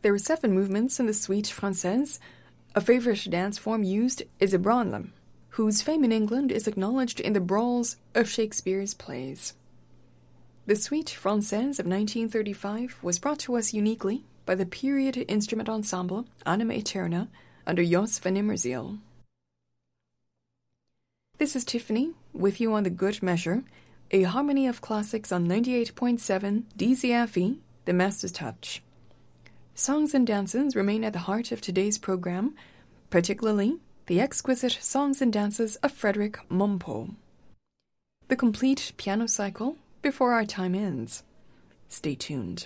There are 7 movements in the Suite Française. A favorite dance form used is a branle, whose fame in England is acknowledged in the brawls of Shakespeare's plays. The Suite Française of 1935 was brought to us uniquely by the period instrument ensemble Anima Eterna under Jos van Immerziel. This is Tiffany, with you on The Good Measure, a harmony of classics on 98.7 DZFE, The Master's Touch. Songs and dances remain at the heart of today's program, particularly the exquisite songs and dances of Frédéric Mompou. The complete piano cycle before our time ends. Stay tuned.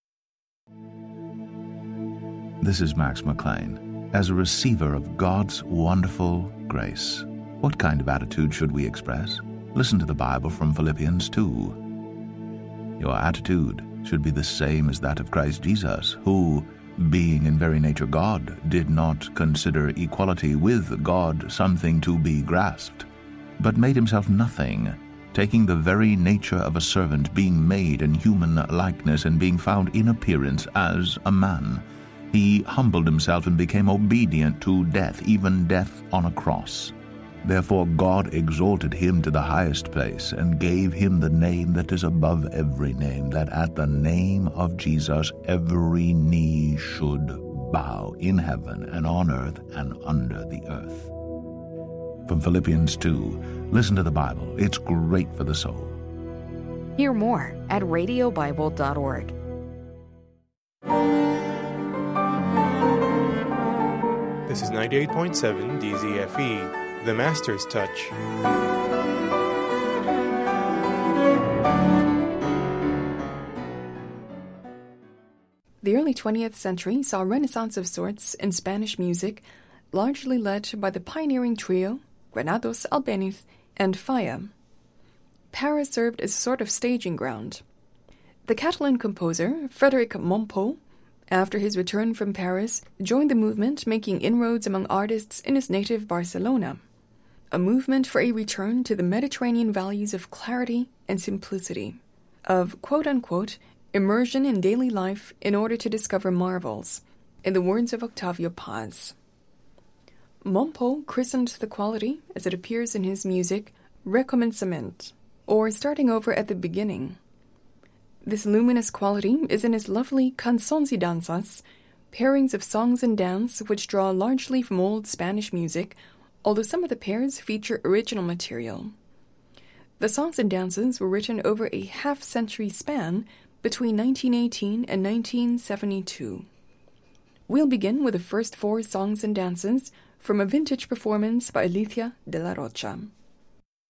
This is Max McLean. As a receiver of God's wonderful grace, what kind of attitude should we express? Listen to the Bible from Philippians 2. Your attitude should be the same as that of Christ Jesus, who, being in very nature God, did not consider equality with God something to be grasped, but made himself nothing, taking the very nature of a servant, being made in human likeness, and being found in appearance as a man. He humbled himself and became obedient to death, even death on a cross. Therefore God exalted him to the highest place, and gave him the name that is above every name, that at the name of Jesus every knee should bow, in heaven and on earth and under the earth. From Philippians 2, listen to the Bible. It's great for the soul. Hear more at radiobible.org. This is 98.7 DZFE. The Master's Touch. The early 20th century saw a renaissance of sorts in Spanish music, largely led by the pioneering trio Granados Albéniz and Falla. Paris served as a sort of staging ground. The Catalan composer Frédéric Mompou, after his return from Paris, joined the movement, making inroads among artists in his native Barcelona. A movement for a return to the Mediterranean values of clarity and simplicity, of quote-unquote immersion in daily life in order to discover marvels, in the words of Octavio Paz. Mompou christened the quality, as it appears in his music, recommencement, or starting over at the beginning. This luminous quality is in his lovely cançons y danzas, pairings of songs and dance which draw largely from old Spanish music, although some of the pairs feature original material. The songs and dances were written over a half-century span between 1918 and 1972. We'll begin with the first 4 songs and dances from a vintage performance by Alicia de la Rocha.